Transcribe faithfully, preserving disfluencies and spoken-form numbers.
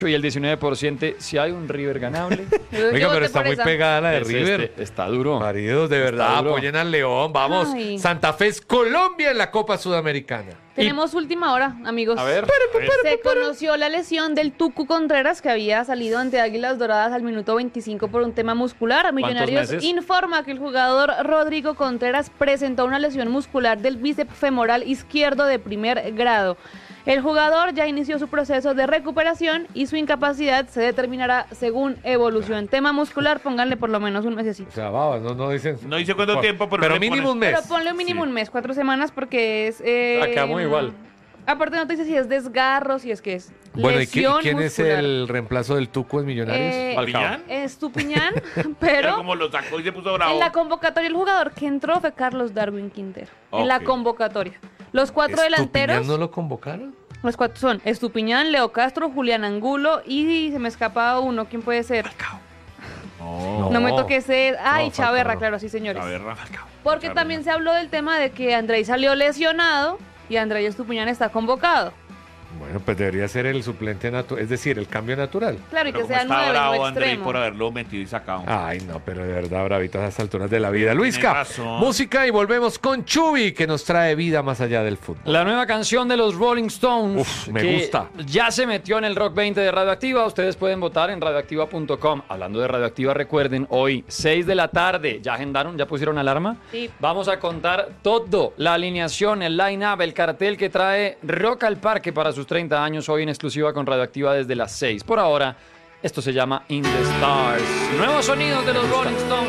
y el diecinueve por ciento si hay un River ganable. Oiga, pero está muy pegada la de Es River. este, está duro. Maridos, de Está verdad, duro. apoyen al León. Vamos. Ay. Santa Fe es Colombia en la Copa Sudamericana. Tenemos última hora, amigos. A ver. Se conoció la lesión del Tucu Contreras, que había salido ante Águilas Doradas al minuto veinticinco por un tema muscular. Millonarios meses? informa que el jugador Rodrigo Contreras presentó una lesión muscular del bíceps femoral izquierdo de primer grado. El jugador ya inició su proceso de recuperación y su incapacidad se determinará según evolución. Tema muscular, pónganle por lo menos un mesecito. O sea, babas, no, no dicen. No dice cuánto Por- tiempo, pero Pero le mínimo ponen- un mes. Pero ponle un mínimo Sí. un mes, cuatro semanas, porque es... eh, Acá muy igual. Aparte no te dice si es desgarro, si es que es Bueno, ¿y qui- lesión quién es muscular. el reemplazo del Tuco en Millonarios? Eh, Falcao. Estupiñán, Pero pero como lo sacó y se puso bravo. en la convocatoria el jugador que entró fue Carlos Darwin Quintero. En la Ok. convocatoria. Los cuatro ¿Estupiñán delanteros, no lo convocaron? los cuatro son Estupiñán, Leo Castro, Julián Angulo y se me escapa uno, ¿quién puede ser? No, No, me No. toque ser, ay, No, Chaverra, Falcao. claro, sí señores. a ver, Rafa. Porque también se habló del tema de que Andrei salió lesionado y Andrei Estupiñán está convocado. Bueno, pues debería ser el suplente natural, es decir, el cambio natural. Claro, y Pero que como sea está nueve, bravo no André extremo. por haberlo metido y sacado. Ay, no, pero de verdad, bravito a estas alturas de la vida. Luisca, razón. música y volvemos con Chubi, que nos trae vida más allá del fútbol. La nueva canción de los Rolling Stones. Uf, me que gusta. Ya se metió en el Rock veinte de Radioactiva. Ustedes pueden votar en radioactiva punto com. Hablando de Radioactiva, recuerden, hoy, seis de la tarde. ¿Ya agendaron? ¿Ya pusieron alarma? Sí. Vamos a contar todo. La alineación, el line-up, el cartel que trae Rock al Parque para sus treinta años. Hoy en exclusiva con Radioactiva desde las seis. Por ahora, esto se llama In the Stars. Nuevos sonidos de los Rolling Stones.